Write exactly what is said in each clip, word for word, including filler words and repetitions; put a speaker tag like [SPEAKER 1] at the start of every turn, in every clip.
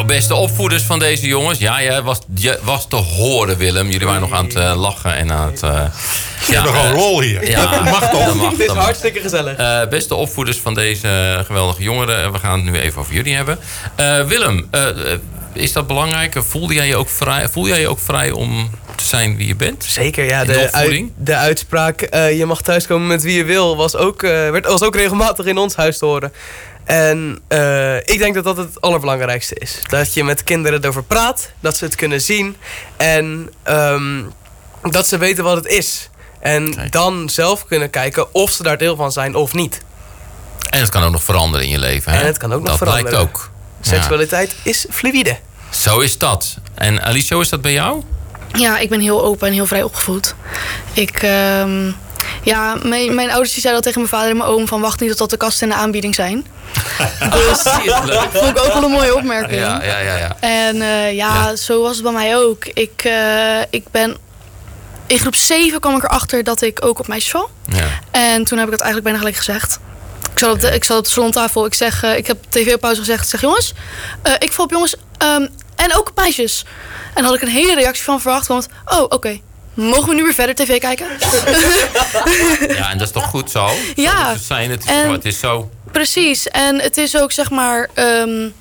[SPEAKER 1] Nou, beste opvoeders van deze jongens. Ja, je was, je was te horen, Willem. Jullie waren nog aan het uh, lachen en aan het... Uh,
[SPEAKER 2] Je hebt nog een rol hier.
[SPEAKER 1] Ja,
[SPEAKER 2] dat mag toch?
[SPEAKER 1] Dat mag,
[SPEAKER 3] Het is
[SPEAKER 1] dat mag.
[SPEAKER 3] hartstikke gezellig.
[SPEAKER 1] Uh, beste opvoeders van deze geweldige jongeren. We gaan het nu even over jullie hebben. Uh, Willem, uh, is dat belangrijk? Voelde jij je ook vrij, voel jij je ook vrij om te zijn wie je bent?
[SPEAKER 3] Zeker, ja.
[SPEAKER 1] De,
[SPEAKER 3] De, uit, de uitspraak, uh, je mag thuiskomen met wie je wil, was ook, uh, werd, was ook regelmatig in ons huis te horen. En uh, ik denk dat dat het allerbelangrijkste is. Dat je met kinderen erover praat, dat ze het kunnen zien en um, dat ze weten wat het is. En Kijk. dan zelf kunnen kijken of ze daar deel van zijn of niet.
[SPEAKER 1] En het kan ook nog veranderen in je leven, hè?
[SPEAKER 3] En het kan ook nog
[SPEAKER 1] dat
[SPEAKER 3] veranderen.
[SPEAKER 1] Dat blijkt ook.
[SPEAKER 3] Seksualiteit
[SPEAKER 1] ja.
[SPEAKER 3] is fluïde.
[SPEAKER 1] Zo is dat. En Alicia, hoe is dat bij jou?
[SPEAKER 4] Ja, ik ben heel open en heel vrij opgevoed. Ik... Um... Ja, mijn, mijn ouders die zeiden al tegen mijn vader en mijn oom van wacht niet tot de kasten in de aanbieding zijn. Dus dat vond ik ook wel een mooie opmerking.
[SPEAKER 1] Ja, ja, ja, ja.
[SPEAKER 4] En uh, ja, ja, zo was het bij mij ook. Ik, uh, ik ben... In groep zeven kwam ik erachter dat ik ook op meisjes val.
[SPEAKER 1] Ja. En
[SPEAKER 4] toen heb ik dat eigenlijk bijna gelijk gezegd. Ik zat op de, ik zat op de salontafel. Ik zeg, uh, ik heb tv op pauze gezegd. Ik zeg, jongens, uh, ik val op jongens um, en ook op meisjes. En dan had ik een hele reactie van verwacht. Want, oh, oké. Okay. Mogen we nu weer verder tv kijken?
[SPEAKER 1] Ja, en dat is toch goed zo?
[SPEAKER 4] Ja.
[SPEAKER 1] Het is, zijn, het is,
[SPEAKER 4] en,
[SPEAKER 1] het is zo.
[SPEAKER 4] Precies. En het is ook, zeg maar... Um,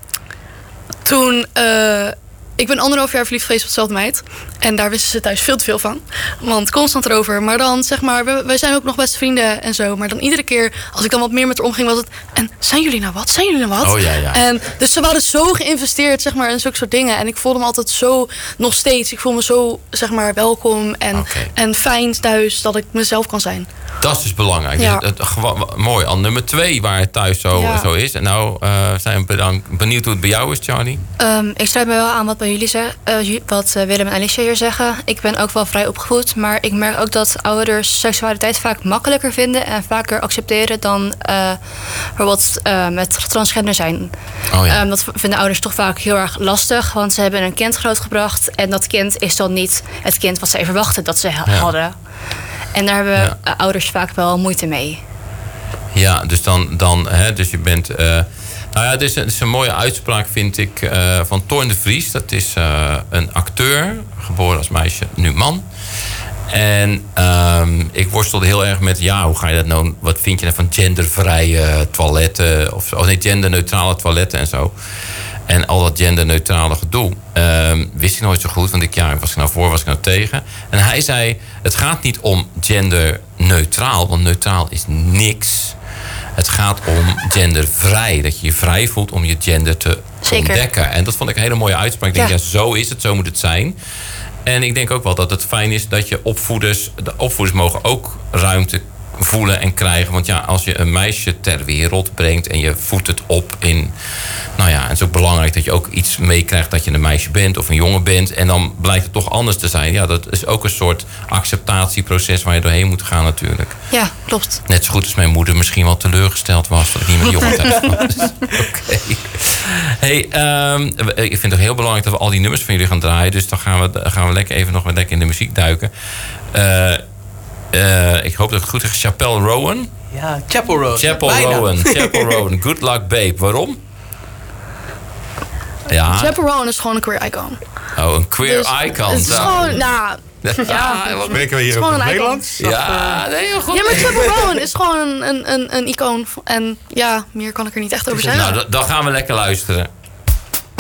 [SPEAKER 4] toen... Uh, ik ben anderhalf jaar verliefd geweest op dezelfde meid. En daar wisten ze thuis veel te veel van. Want constant erover. Maar dan, zeg maar, we, wij zijn ook nog beste vrienden en zo. Maar dan iedere keer, als ik dan wat meer met haar omging, was het... En zijn jullie nou wat? Zijn jullie nou wat?
[SPEAKER 1] Oh, ja, ja.
[SPEAKER 4] En dus ze waren zo geïnvesteerd, zeg maar, in zulke soort dingen. En ik voelde me altijd zo, nog steeds, ik voel me zo, zeg maar, welkom en, okay. en fijn thuis dat ik mezelf kan zijn.
[SPEAKER 1] Dat is dus belangrijk.
[SPEAKER 4] Ja.
[SPEAKER 1] Het, het, het, mooi. Al nummer twee waar het thuis zo, ja. zo is. En nou uh, zijn we bedankt, benieuwd hoe het bij jou is, Charlie.
[SPEAKER 5] Um, ik sluit me wel aan wat bij jullie zeggen, uh, wat uh, Willem en Alicia hier zeggen. Ik ben ook wel vrij opgevoed, maar ik merk ook dat ouders seksualiteit vaak makkelijker vinden en vaker accepteren dan uh, bijvoorbeeld uh, met transgender zijn.
[SPEAKER 1] Oh ja.
[SPEAKER 5] um, dat vinden ouders toch vaak heel erg lastig, want ze hebben een kind grootgebracht en dat kind is dan niet het kind wat zij verwachten dat ze ja. hadden. En daar hebben ja. ouders vaak wel moeite mee.
[SPEAKER 1] Ja, dus dan, dan hè, dus je bent. Uh, nou ja, het is, een, het is een mooie uitspraak, vind ik, uh, van Toorn de Vries. Dat is uh, een acteur, geboren als meisje, nu man. En um, ik worstelde heel erg met, ja, hoe ga je dat nou? Wat vind je nou van gendervrije toiletten? Of, of nee, genderneutrale toiletten en zo. En al dat genderneutrale gedoe. Um, wist ik nooit zo goed. Want ik, ja, was ik nou voor, was ik nou tegen? En hij zei, het gaat niet om genderneutraal. Want neutraal is niks. Het gaat om gendervrij. Dat je je vrij voelt om je gender te
[SPEAKER 5] Zeker.
[SPEAKER 1] ontdekken. En dat vond ik een hele mooie uitspraak. Ik denk, ja. ja, zo is het. Zo moet het zijn. En ik denk ook wel dat het fijn is dat je opvoeders... De opvoeders mogen ook ruimte voelen en krijgen. Want ja, als je een meisje ter wereld brengt en je voedt het op in... Nou ja, het is ook belangrijk dat je ook iets meekrijgt dat je een meisje bent of een jongen bent. En dan blijkt het toch anders te zijn. Ja, dat is ook een soort acceptatieproces waar je doorheen moet gaan natuurlijk.
[SPEAKER 5] Ja, klopt.
[SPEAKER 1] Net zo goed als mijn moeder misschien wel teleurgesteld was dat ik niet met die jongen thuis kwam. Dus, Oké. Okay. Hey, um, ik vind het heel belangrijk dat we al die nummers van jullie gaan draaien. Dus dan gaan we, gaan we lekker even nog weer lekker in de muziek duiken. Uh, Uh, ik hoop dat ik het goed zeg. Chapel Rowan.
[SPEAKER 3] Ja, Chapel Rowan.
[SPEAKER 1] Chapel Rowan. Chapel Rowan. Good luck, babe. Waarom?
[SPEAKER 4] Ja. Chapel Rowan is gewoon een queer icon.
[SPEAKER 1] Oh, een queer
[SPEAKER 4] dus,
[SPEAKER 1] icon.
[SPEAKER 4] Het is gewoon, nou... Ja,
[SPEAKER 2] spreken we hier ook in het Nederlands?
[SPEAKER 1] Ja, nee, heel goed.
[SPEAKER 4] Ja, maar Chapel Rowan is gewoon een, een, een, een icoon. En ja, meer kan ik er niet echt over zeggen.
[SPEAKER 1] Nou, dan gaan we lekker luisteren.